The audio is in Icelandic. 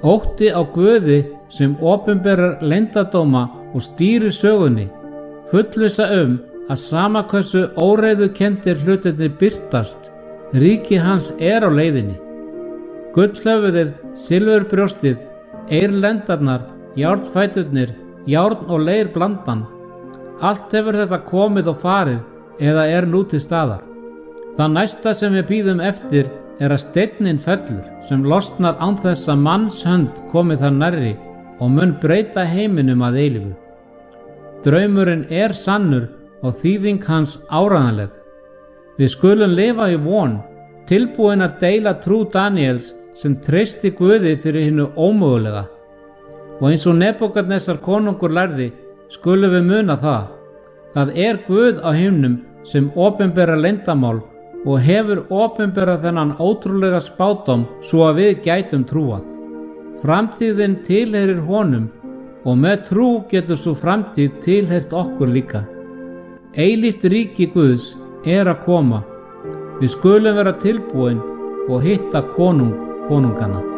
Ótti á Guði sem opinberar leyndardóma og stýrir sögunni, fullvissa að sama hversu óreiðukenndir hlutirnir birtast, ríki hans á leiðinni. Gullhöfuðið, silfurbrjóstið, eirlendarnar, járnfæturnir, járn og leir blandan. Allt hefur þetta komið og farið eða nú til staðar. Það næsta sem við bíðum eftir að steinninn fellur sem losnar án þess að mannshönd komi þar nærri og mun breyta heiminum að eilífu. Draumurinn sannur og þýðing hans áreiðanleg. Við skulum lifa í von, tilbúin að deila trú Daníels sem treysti Guði fyrir hinu ómögulega. Og eins og Nebúkadnesar konungur lærði, skulum við muna það. Það Guð á himnum sem opinberar leyndamál og hefur opinberað þennan ótrúlega spádóm svo að við gætum trúað. Framtíðin tilheyrir honum og með trú getur svo framtíð tilheyrt okkur líka. Eilíft ríki Guðs að koma. Við skulum vera tilbúin og hitta konungana.